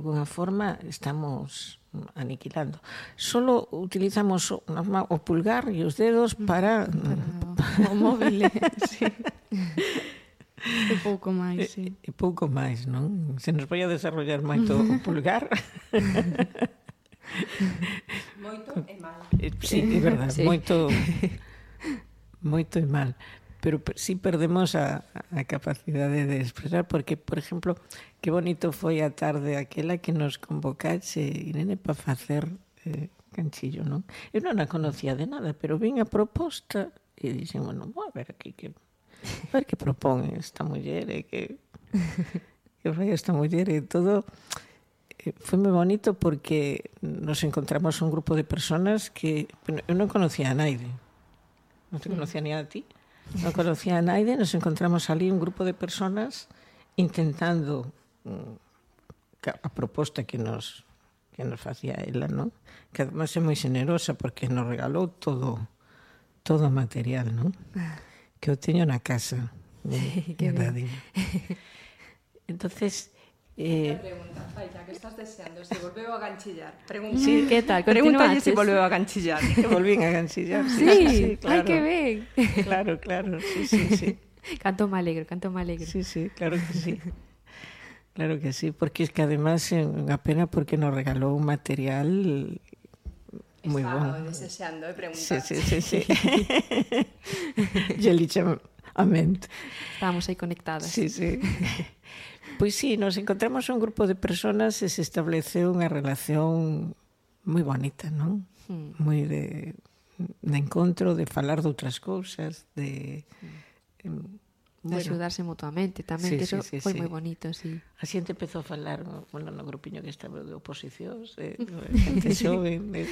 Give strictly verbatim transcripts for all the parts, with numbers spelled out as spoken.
alguna forma estamos aniquilando. Solo utilizamos o, o pulgar e os dedos para... para o móvil, sí. E pouco máis, sí. E, e pouco máis, non? Se nos vai a desarrollar moito o pulgar... Moito e mal. Sí, é verdade, sí. moito moito e mal. Pero si sí perdemos a, a capacidade de expresar, porque, por exemplo, que bonito foi a tarde aquela que nos convocaxe, Irene, para facer eh, canchillo, non? Eu non a conocía de nada, pero vin a proposta e dixen, bueno, vou a ver aquí que a ver que propón esta muller e que que fai esta muller e todo. Foi moi bonito porque nos encontramos un grupo de personas que bueno, eu non conocía a naide, non te conocía ni a ti, non conocía a naide, nos encontramos ali un grupo de personas intentando a proposta que nos que nos facía ela, non? Que además é moi generosa porque nos regalou todo todo o material, non? Que eu teño na casa. Sí, que ben. Entonces Eh, pregunta, Faixa, que estás deseando? Se volveu a ganchillar. Pregunta. Sí, que tal? Pregúntalle se volveu a ganchillar. Que volvín a ganchillar. Sí, sí, sí, claro. Ai, que ben. Claro, claro, sí, sí, sí. Canto me alegro, canto me alegro. Sí, sí, claro que sí. Claro que sí, porque es que además é unha pena porque nos regalou un material moi Estaba bon. desexando, eh, preguntar. Sí, sí, sí, sí. Yelicha ament. Estábamos aí conectadas. Sí, sí. Pois sí, nos encontramos un grupo de personas e se estableceu unha relación moi bonita, non? Mm. Moi de, de encontro, de falar de outras cousas, de... Mm. De bueno, axudarse mutuamente tamén, sí, que eso sí, sí, foi sí. moi bonito, sí. A xente empezou a falar, bueno, no grupiño que estaba de oposicións, eh, xente xoven, eh,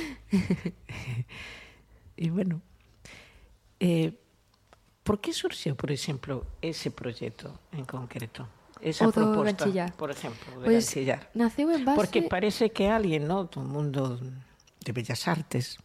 e bueno, eh, por que surxeu, por exemplo, ese proxecto en concreto? Esa o do proposta, ganchillar. Por exemplo, de pues, ganchillar. Naceu en base... Porque parece que alguén, no, do mundo de bellas artes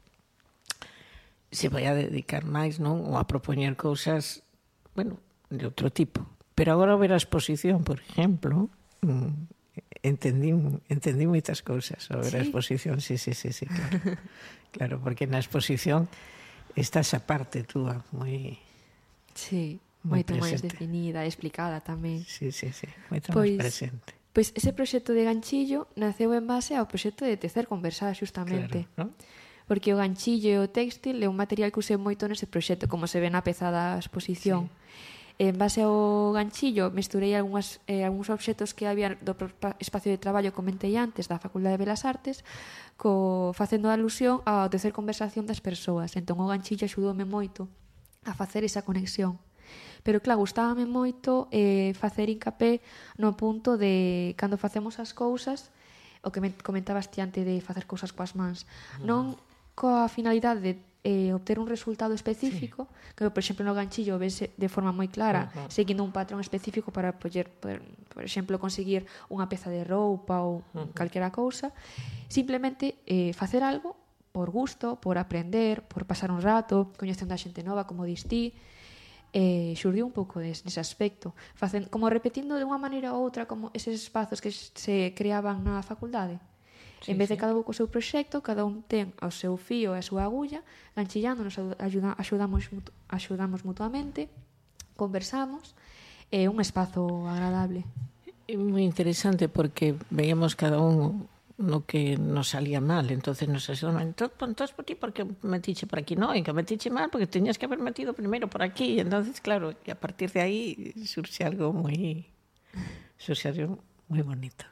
se vai a dedicar máis, non? Ou a propoñer cousas, bueno, de outro tipo. Pero agora ver a exposición, por exemplo, entendí, entendí moitas cousas ao ver sí. a exposición, sí, sí, sí, sí, claro. Claro, porque na exposición está esa parte túa moi... Sí. Moito máis definida e explicada tamén. Sí, sí, sí, moito pois, máis presente. Pois ese proxecto de ganchillo naceu en base ao proxecto de tecer conversar xustamente. Claro, ¿no? Porque o ganchillo e o textil é un material que usei moito nese proxecto, como se ve na peza da exposición. Sí. En base ao ganchillo mesturei algunhas, eh, algúns obxetos que había do espacio de traballo comentei antes da Facultade de Belas Artes, co, facendo alusión ao tecer conversación das persoas. Entón o ganchillo axudoume moito a facer esa conexión. Pero claro, gustábame moito eh, facer hincapé no punto de cando facemos as cousas, o que me comentabas ti antes de facer cousas coas mans, uh-huh. non coa finalidade de eh, obter un resultado específico, sí. que por exemplo no ganchillo vese de forma moi clara, uh-huh. seguindo un patrón específico para poder, poder, por exemplo, conseguir unha peza de roupa ou uh-huh. calquera cousa, simplemente eh, facer algo por gusto, por aprender, por pasar un rato, coñecendo a xente nova, como dis ti, eh, xurdiu un pouco des, nese aspecto, facen, como repetindo de unha maneira ou outra como eses espazos que se creaban na facultade. Sí, en vez de sí. cada un co seu proxecto, cada un ten o seu fío e a súa agulla, ganchillando, nos ajuda, axudamos, axudamos mutuamente, conversamos, é eh, un espazo agradable. É moi interesante porque veíamos cada un no que nos salía mal, entonces nos axudamos, entón por ti porque metiche por aquí, no, e que metiche mal porque teñas que haber metido primeiro por aquí, e entonces claro, e a partir de aí surxe algo moi surxe algo moi bonito.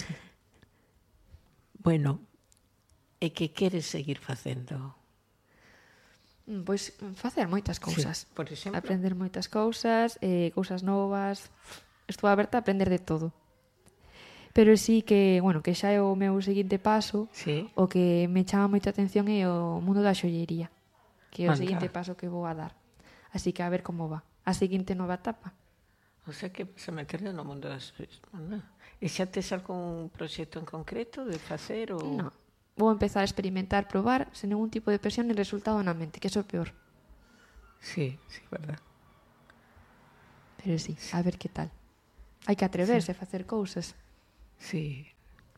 Bueno, e que queres seguir facendo? Pois facer moitas cousas, sí, por exemplo, aprender moitas cousas, eh, cousas novas, estou aberta a aprender de todo. Pero sí que, bueno, que xa é o meu seguinte paso, sí. o que me chama moita atención é o mundo da xollería, que é o Anda. seguinte paso que vou a dar. Así que a ver como va. A seguinte nova etapa. O sea que se meterde no mundo das xollería. E xa tes algún proxecto en concreto de facer ou... Non. Vou empezar a experimentar, probar, sen ningún tipo de presión ni resultado na mente, que é o peor. Sí, sí, verdad. Pero sí, a ver que tal. Hai que atreverse sí. a facer cousas. Sí,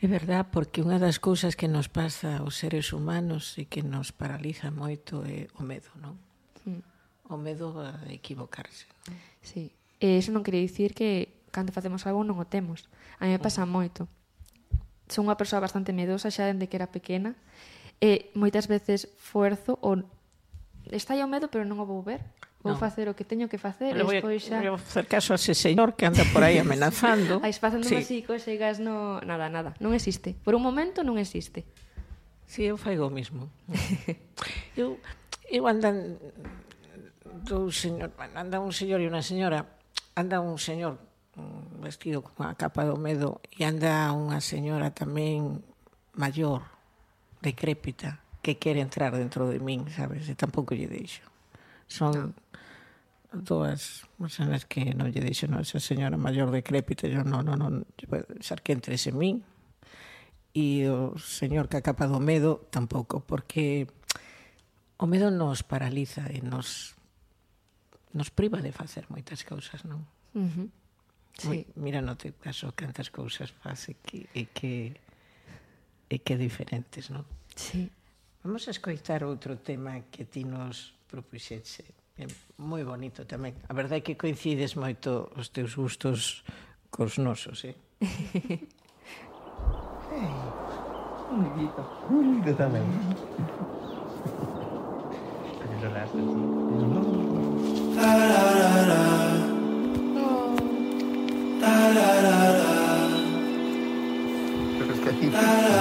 É verdad, porque unha das cousas que nos pasa aos seres humanos e que nos paraliza moito é o medo, non? Mm. O medo a equivocarse. Sí. E iso non quere dicir que cando facemos algo non o temos. A mí me pasa moito. Son unha persoa bastante medosa xa dende que era pequena e moitas veces fuerzo ou está aí o medo pero non o vou ver. Vou No. facer o que teño que facer e Vou, despois xa... vou facer caso a ese señor que anda por aí amenazando. Aí facéndome Sí. así cosegas no... Nada, nada. Non existe. Por un momento non existe. Si, sí, eu faigo o mismo. eu, eu andan dous señor, anda un señor e unha señora, anda un señor mm, vestido con a capa do medo e anda unha señora tamén maior, decrépita, que quere entrar dentro de min, sabes? E tampouco lle deixo. Son dúas personas que non lle deixo, non, esa señora maior decrépita, yo non, non, non, xa que entres en min, e o señor que a capa do medo tampouco, porque o medo nos paraliza e nos nos priva de facer moitas cousas, non? Uh-huh. Sí. Mira no teu caso cantas cousas faz e que, e que, e que diferentes, non? Sí. Vamos a escoitar outro tema que ti nos propuxeche. É moi bonito tamén. A verdade é que coincides moito os teus gustos cos nosos, eh? Un librito. Un librito tamén. Porque son las Creo que es que aquí.